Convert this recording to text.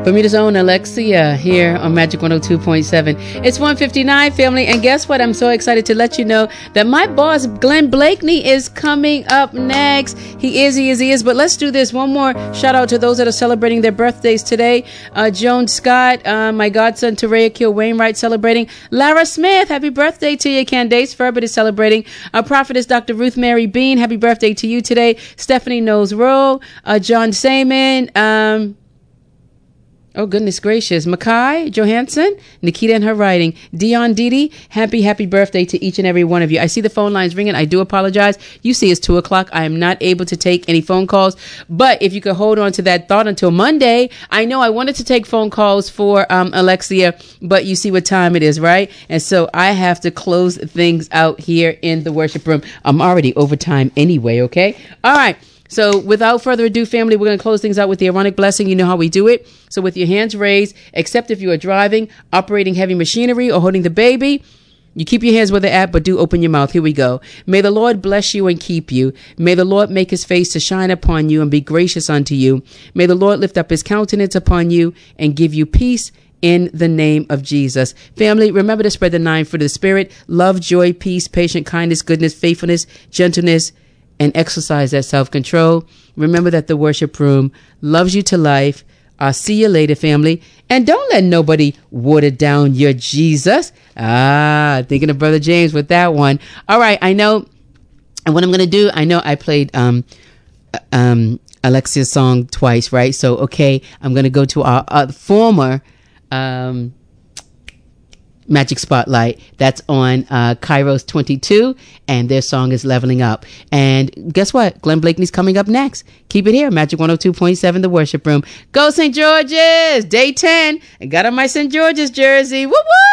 Bermuda's own Alexia here on Magic 102.7. It's 1:59, family, and guess what? I'm so excited to let you know that my boss, Glenn Blakeney, is coming up next. He is. But let's do this. One more shout out to those that are celebrating their birthdays today. Joan Scott, my godson, Terea Kill Wainwright, celebrating. Lara Smith, happy birthday to you. Candace Ferbert is celebrating. Our prophetess, Dr. Ruth Mary Bean, happy birthday to you today. Stephanie Knowles Rowe, John Saman, oh, goodness gracious. Makai Johansson, Nikita and her writing. Dion Didi, happy birthday to each and every one of you. I see the phone lines ringing. I do apologize. You see it's 2:00. I am not able to take any phone calls. But if you could hold on to that thought until Monday. I know I wanted to take phone calls for Alexia, but you see what time it is, right? And so I have to close things out here in the worship room. I'm already over time anyway, okay? All right. So without further ado, family, we're going to close things out with the Aaronic blessing. You know how we do it. So with your hands raised, except if you are driving, operating heavy machinery, or holding the baby, you keep your hands where they're at, but do open your mouth. Here we go. May the Lord bless you and keep you. May the Lord make his face to shine upon you and be gracious unto you. May the Lord lift up his countenance upon you and give you peace in the name of Jesus. Family, remember to spread the 9 fruit of the Spirit: love, joy, peace, patience, kindness, goodness, faithfulness, gentleness, and exercise that self-control. Remember that the worship room loves you to life. I'll see you later, family. And don't let nobody water down your Jesus. Thinking of Brother James with that one. All right, I know. And what I'm going to do, I know I played Alexia's song twice, right? So, okay, I'm going to go to our former Magic Spotlight. That's on Kairos 22, and their song is Leveling Up. And guess what? Glenn Blakeney's coming up next. Keep it here, Magic 102.7, the worship room. Go St. George's! Day 10. I got on my St. George's jersey. Woo woo!